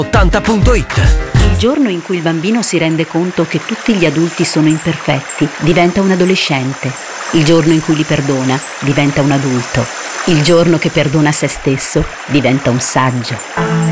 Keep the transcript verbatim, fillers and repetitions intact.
ottanta punto it. Il giorno in cui il bambino si rende conto che tutti gli adulti sono imperfetti, diventa un adolescente. Il giorno in cui li perdona, diventa un adulto. Il giorno che perdona se stesso, diventa un saggio.